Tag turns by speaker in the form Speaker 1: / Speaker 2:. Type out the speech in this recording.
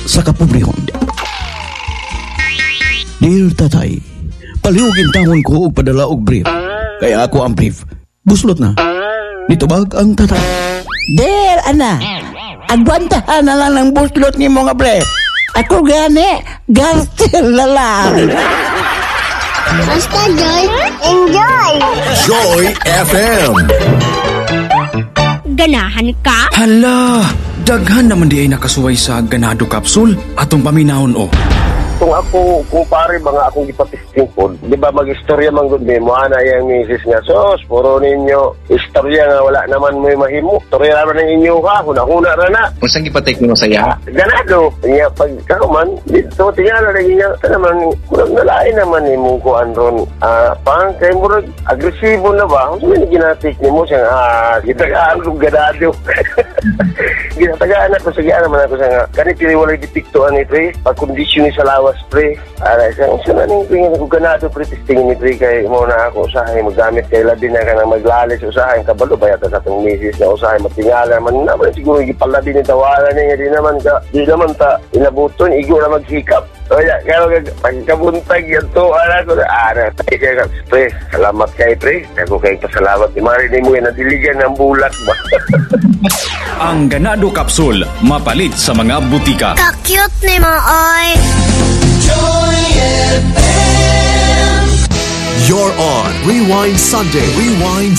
Speaker 1: sa kapobrehon. Dear tatay, palihugin tahon ko og padala og brief. Kaya ako ang brief. Buslot na. Nitubag ang tatay.
Speaker 2: Der, ana. Agwantahan na lang ng buslot ni mga bre. Ako gani, gartil na lang.
Speaker 3: Basta Joy, enjoy!
Speaker 4: Joy FM.
Speaker 3: Ganahan ka?
Speaker 5: Hala, daghan naman di ay nakasuway sa ganado kapsul atong paminahon o.
Speaker 6: Kung ako, kumpare mga akong ipatisting po, di ba mag-istorya man gud mo, ana yung misis nga, sos, puro ninyo, istorya nga wala naman mo mahimo, istorya naman ng inyo ha, huna-huna ra na.
Speaker 7: Kung saan ipatik mo saya?
Speaker 6: Ganado, niya pag karuman, dito, tingnan na rin niya, naman, murag nalain naman ni mong kuan ron, pang, kay murag, agresibo na ba? Kung saan ginatik ni mo, siyang, gitagaan kong ganado. Ginatagaan ako, sige naman ako siya nga, kanit piliwalay dipiktuan ni pre, pag-kondisyon ni sa lawas pre, siyang naning tingin ako ganado pre, testingin ni pre, kay mo na ako usahay, magamit kay labi na ka na maglalis usahay, kabalo ba yata sa itong misis na usahay, matingala naman siguro ipalabi ni tawalan niya, di naman ta inabuton, igo na maghikap. So, kaya pagkabuntag yan to, pre, salamat kay pre, ako kay pasalamat, marin mo yan, nadiligan ng bulak ba?
Speaker 5: Ang ganado kapsul, mapalit sa mga butika.
Speaker 3: Ka-cute ni Maoy!
Speaker 4: Joy FM. You're on Rewind Sunday. Rewind